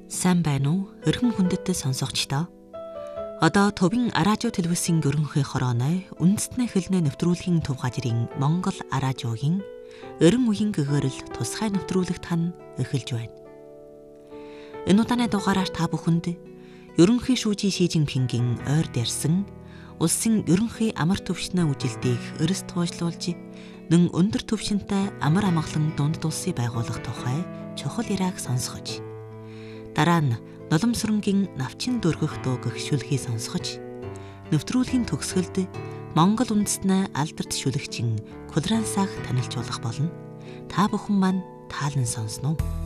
Сайн байна уу? Өргөн хүндэт сонсогчдоо. Одоо Төвийн Аражуу телевизийн ерөнхий хорооной үндэстний хэлний нэвтрүүлгийн төв газрын Монгол Аражуугийн өрн үеийн гэгэрэл тусгай нэвтрүүлэгт хан эхэлж байна. Энэ удааны дугаараар та бүхэнд ерөнхий шүүжийн Ши Жинпингийн ойр дээрсэн улсын ерөнхий амар түвшний үжилтийг өрс туужлуулж нэн өндөр түвшинтэй амар амгалан дунд улсыг байгуулах тухай чухал яриаг сонсгож, дараа нь нулимсрангийн навчин дөргөх дуу гэгшүүлхий сонсгож, нэвтрүүлгийн төгсгөлд Монгол үндэстнээ алдарт шүлэгчин Кулрансааг танилцуулах болно. Та бүхэн маань таалан сонсноо.